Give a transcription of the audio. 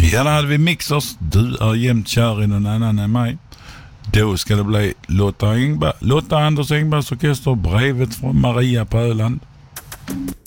Ja, där hade vi Mixers. Du är jämt kär i någon annan än mig. Då ska det bli Lotta Anders Engbergs orkester, Brevet från Maria på Öland.